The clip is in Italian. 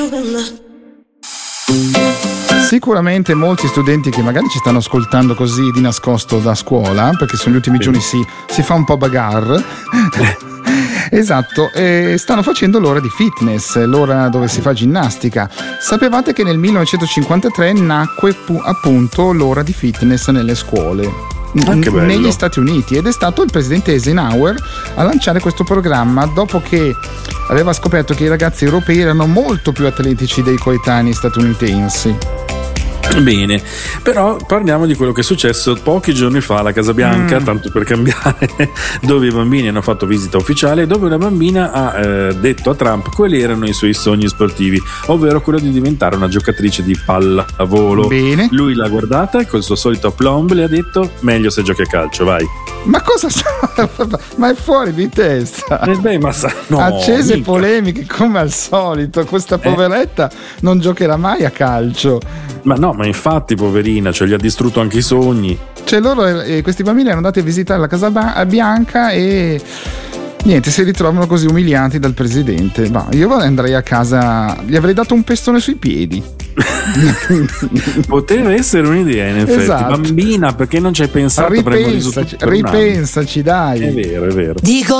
Sicuramente molti studenti che magari ci stanno ascoltando così di nascosto da scuola, perché sono gli ultimi giorni si fa un po' bagarre. Esatto, stanno facendo l'ora di fitness, l'ora dove si fa ginnastica. Sapevate che nel 1953 nacque appunto l'ora di fitness nelle scuole negli Stati Uniti, ed è stato il presidente Eisenhower a lanciare questo programma dopo che aveva scoperto che i ragazzi europei erano molto più atletici dei coetanei statunitensi. Bene, però parliamo di quello che è successo pochi giorni fa alla Casa Bianca, tanto per cambiare, dove i bambini hanno fatto visita ufficiale, dove una bambina ha detto a Trump quali erano i suoi sogni sportivi, ovvero quello di diventare una giocatrice di pallavolo. Bene. Lui l'ha guardata e col suo solito aplomb le ha detto: meglio se giochi a calcio, vai. Ma cosa ma è fuori di testa. Accese mica. polemiche come al solito. Questa poveretta non giocherà mai a calcio. Ma infatti, poverina, cioè gli ha distrutto anche i sogni. Cioè questi bambini erano andati a visitare la Casa Bianca e niente, si ritrovano così umiliati dal presidente. Ma io andrei a casa, gli avrei dato un pestone sui piedi. Poteva essere un'idea, in effetti. Esatto. Bambina, perché non ci hai pensato? Ripensaci, dai. È vero. Dico